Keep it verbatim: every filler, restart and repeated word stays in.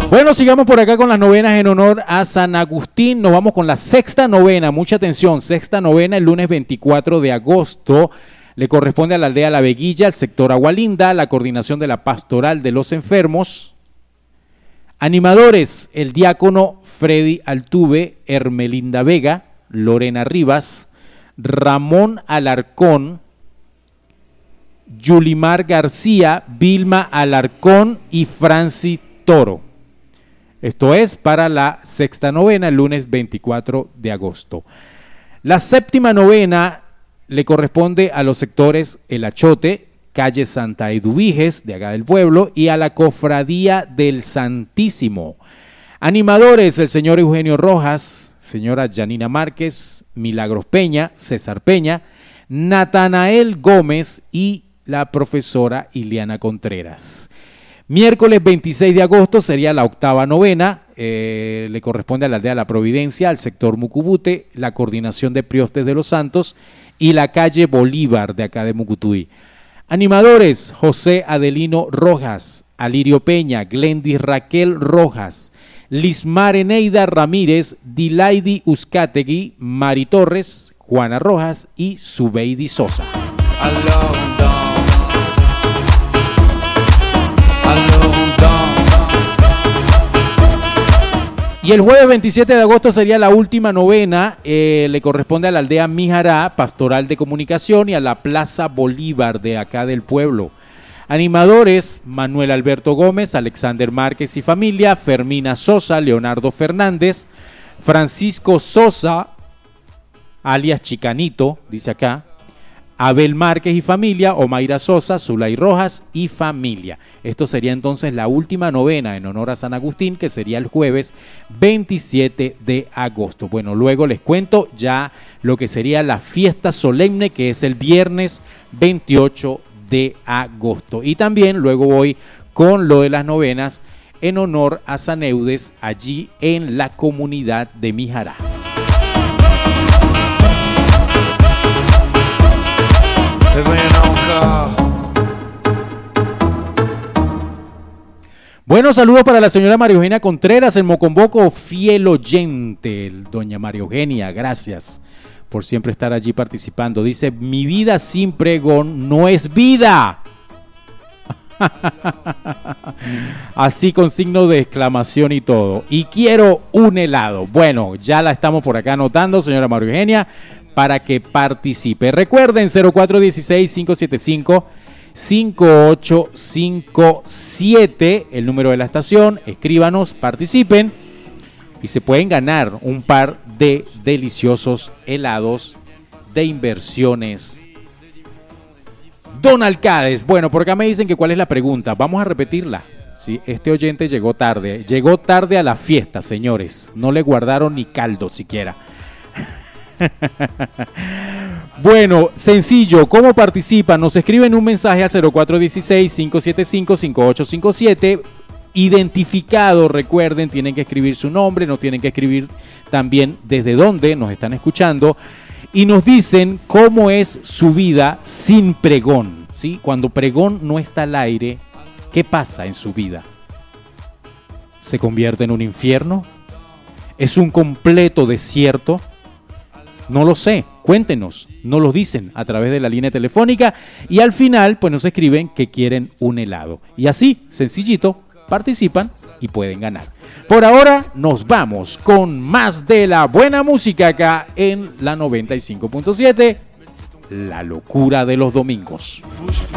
Bueno, sigamos por acá con las novenas en honor a San Agustín. Nos vamos con la sexta novena, mucha atención, sexta novena el lunes veinticuatro de agosto. Le corresponde a la aldea La Veguilla, el sector Agualinda, la coordinación de la pastoral de los enfermos. Animadores, el diácono Freddy Altuve, Hermelinda Vega, Lorena Rivas, Ramón Alarcón, Yulimar García, Vilma Alarcón y Franci Toro. Esto es para la sexta novena, el lunes veinticuatro de agosto. La séptima novena le corresponde a los sectores El Achote, calle Santa Eduviges, de acá del pueblo, y a la Cofradía del Santísimo. Animadores, el señor Eugenio Rojas, señora Janina Márquez, Milagros Peña, César Peña, Natanael Gómez y la profesora Ileana Contreras. Miércoles veintiséis de agosto sería la octava novena, eh, le corresponde a la aldea La Providencia, al sector Mucubute, la coordinación de Priostes de los Santos y la calle Bolívar de acá de Mucutuí. Animadores, José Adelino Rojas, Alirio Peña, Glendis Raquel Rojas, Lismar Eneida Ramírez, Dilaidi Uzcategui, Mari Torres, Juana Rojas y Zubeidi Sosa. Y el jueves veintisiete de agosto sería la última novena, eh, le corresponde a la aldea Mijará, Pastoral de Comunicación, y a la Plaza Bolívar de acá del pueblo. Animadores, Manuel Alberto Gómez, Alexander Márquez y familia, Fermina Sosa, Leonardo Fernández, Francisco Sosa, alias Chicanito, dice acá, Abel Márquez y familia, Omaira Sosa, Zulay Rojas y familia. Esto sería entonces la última novena en honor a San Agustín, que sería el jueves veintisiete de agosto. Bueno, luego les cuento ya lo que sería la fiesta solemne, que es el viernes veintiocho de agosto. Y también luego voy con lo de las novenas en honor a San Eudes, allí en la comunidad de Mijará. Bueno, saludos para la señora María Eugenia Contreras, en Mocomboco, fiel oyente, doña María Eugenia, gracias por siempre estar allí participando. Dice, mi vida sin pregón no es vida. Así con signo de exclamación y todo. Y quiero un helado. Bueno, ya la estamos por acá anotando, señora María Eugenia, para que participe. Recuerden, cero cuatro uno seis, cinco siete cinco, cinco ocho cinco siete, el número de la estación. Escríbanos, participen y se pueden ganar un par de deliciosos helados de Inversiones Don Alcades. Bueno, por acá me dicen que cuál es la pregunta. Vamos a repetirla. Sí, este oyente llegó tarde. Llegó tarde a la fiesta, señores. No le guardaron ni caldo siquiera. Bueno, sencillo, ¿cómo participan? Nos escriben un mensaje a cero cuatro uno seis, cinco siete cinco, cinco ocho cinco siete, identificado, recuerden, tienen que escribir su nombre, nos tienen que escribir también desde dónde nos están escuchando y nos dicen cómo es su vida sin pregón, ¿sí? Cuando pregón no está al aire, ¿qué pasa en su vida? ¿Se convierte en un infierno? ¿Es un completo desierto? No lo sé, cuéntenos, nos lo dicen a través de la línea telefónica y al final pues nos escriben que quieren un helado. Y así, sencillito, participan y pueden ganar. Por ahora nos vamos con más de la buena música acá en la noventa y cinco punto siete, La Locura de los Domingos.